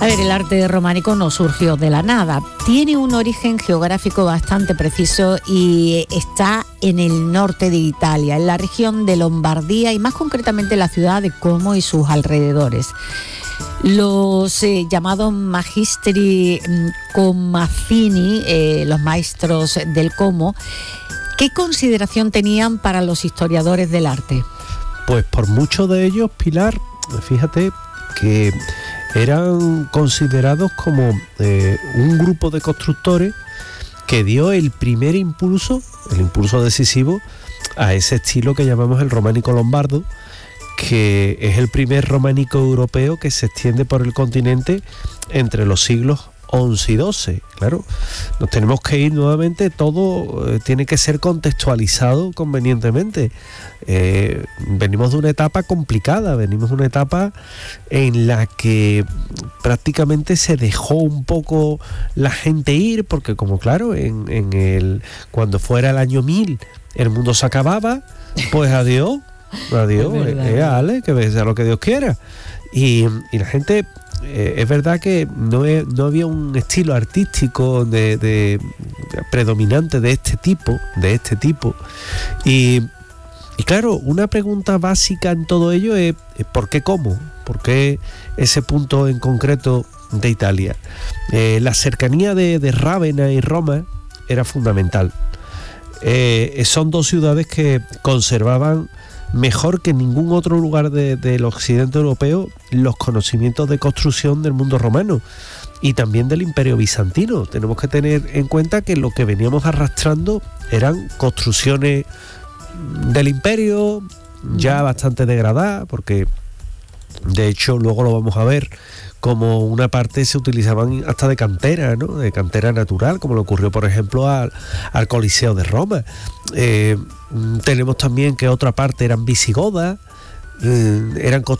A ver, el arte románico no surgió de la nada. Tiene un origen geográfico bastante preciso y está en el norte de Italia, en la región de Lombardía y más concretamente en la ciudad de Como y sus alrededores. Los llamados magistri Comazzini, los maestros del Como, ¿qué consideración tenían para los historiadores del arte? Pues por muchos de ellos, Pilar, fíjate que eran considerados como un grupo de constructores que dio el primer impulso, el impulso decisivo, a ese estilo que llamamos el románico lombardo, que es el primer románico europeo que se extiende por el continente entre los siglos XI y XII. Claro, nos tenemos que ir nuevamente, todo tiene que ser contextualizado convenientemente. Venimos de una etapa complicada, venimos de una etapa en la que prácticamente se dejó un poco la gente ir, porque como claro, cuando fuera el año 1000 el mundo se acababa, pues adiós, Ale, que sea lo que Dios quiera. Y la gente... es verdad que no había un estilo artístico predominante de este tipo y claro, una pregunta básica en todo ello es ¿por qué Como? ¿Por qué ese punto en concreto de Italia? La cercanía de Rávena y Roma era fundamental. Son dos ciudades que conservaban mejor que en ningún otro lugar del occidente europeo los conocimientos de construcción del mundo romano y también del Imperio Bizantino. Tenemos que tener en cuenta que lo que veníamos arrastrando eran construcciones del imperio ya bastante degradadas, porque de hecho luego lo vamos a ver, como una parte se utilizaban hasta de cantera, ¿no? De cantera natural, como le ocurrió por ejemplo al Coliseo de Roma. Tenemos también que otra parte eran visigodas, eran